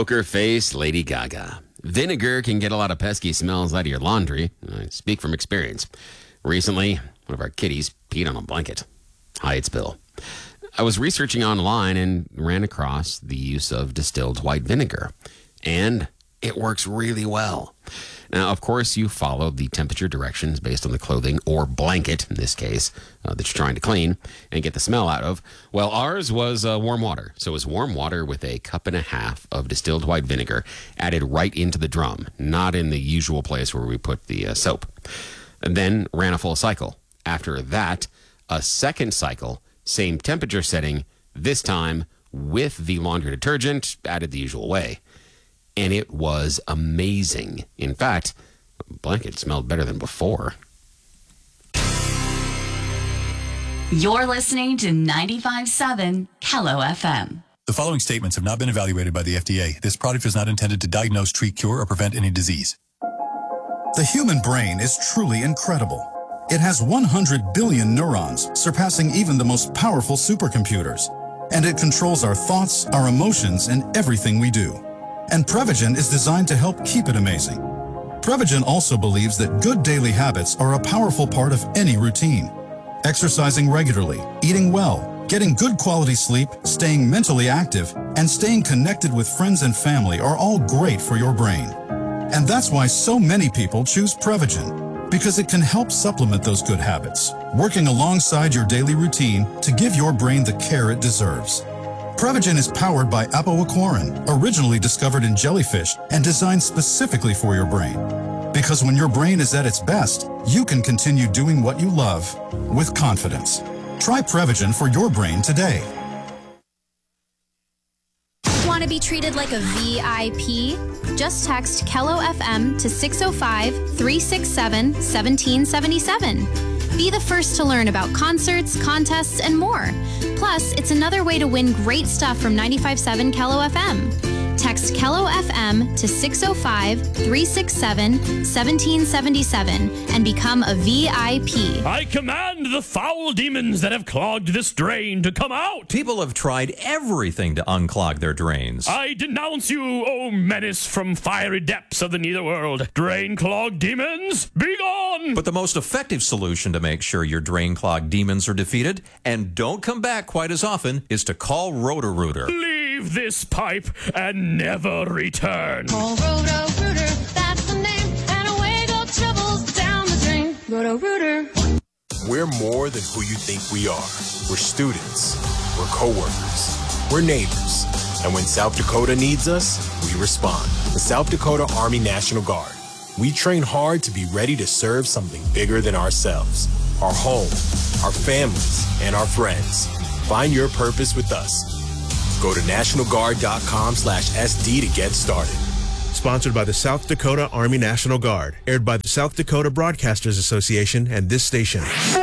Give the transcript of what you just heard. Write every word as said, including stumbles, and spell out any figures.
Poker face Lady Gaga. Vinegar can get a lot of pesky smells out of your laundry. I speak from experience. Recently, one of our kitties peed on a blanket. Hi, it's Bill. I was researching online and ran across the use of distilled white vinegar. And it works really well. Now, of course, you follow the temperature directions based on the clothing or blanket, in this case, uh, that you're trying to clean and get the smell out of. Well, ours was uh, warm water. So it was warm water with a cup and a half of distilled white vinegar added right into the drum, not in the usual place where we put the uh, soap. And then ran a full cycle. After that, a second cycle, same temperature setting, this time with the laundry detergent added the usual way. And it was amazing. In fact, the blanket smelled better than before. You're listening to ninety-five point seven Kello F M. The following statements have not been evaluated by the F D A. This product is not intended to diagnose, treat, cure, or prevent any disease. The human brain is truly incredible. It has one hundred billion neurons, surpassing even the most powerful supercomputers. And it controls our thoughts, our emotions, and everything we do. And Prevagen is designed to help keep it amazing. Prevagen also believes that good daily habits are a powerful part of any routine. Exercising regularly, eating well, getting good quality sleep, staying mentally active, and staying connected with friends and family are all great for your brain. And that's why so many people choose Prevagen, because it can help supplement those good habits, working alongside your daily routine to give your brain the care it deserves. Prevagen is powered by apoaquarin, originally discovered in jellyfish and designed specifically for your brain. Because when your brain is at its best, you can continue doing what you love with confidence. Try Prevagen for your brain today. Want to be treated like a V I P? Just text Kello F M to six oh five, three six seven, one seven seven seven. Be the first to learn about concerts, contests, and more. Plus, it's another way to win great stuff from ninety-five point seven Kello F M. Text Kello F M to six oh five, three six seven, one seven seven seven and become a V I P. I command the foul demons that have clogged this drain to come out. People have tried everything to unclog their drains. I denounce you, O menace from fiery depths of the netherworld. Drain-clogged demons, be gone! But the most effective solution to make sure your drain-clogged demons are defeated and don't come back quite as often is to call Roto-Rooter. Leave this pipe and never return. Call Roto-Rooter, that's the name, and away go troubles down the drain. Roto-Rooter. We're more than who you think we are. We're students. We're coworkers. We're neighbors. And when South Dakota needs us, we respond. The South Dakota Army National Guard. We train hard to be ready to serve something bigger than ourselves. Our home, our families, and our friends. Find your purpose with us. Go to national guard dot com slash S D to get started. Sponsored by the South Dakota Army National Guard. Aired by the South Dakota Broadcasters Association and this station.